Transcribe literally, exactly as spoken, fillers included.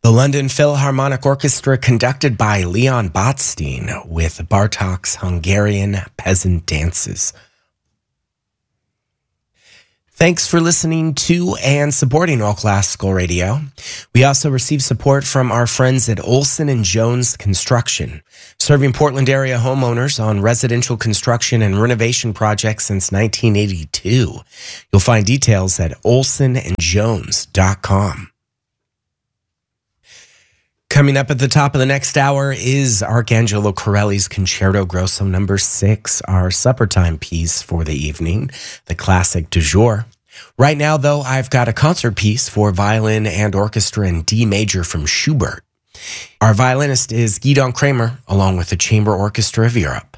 The London Philharmonic Orchestra, conducted by Leon Botstein, with Bartók's Hungarian Peasant Dances. Thanks for listening to and supporting All Classical Radio. We also receive support from our friends at Olson and Jones Construction, serving Portland area homeowners on residential construction and renovation projects since nineteen eighty-two. You'll find details at olson and jones dot com. Coming up at the top of the next hour is Arcangelo Corelli's Concerto Grosso number six, our supper time piece for the evening, the classic du jour. Right now, though, I've got a concert piece for violin and orchestra in D major from Schubert. Our violinist is Gidon Kramer, along with the Chamber Orchestra of Europe.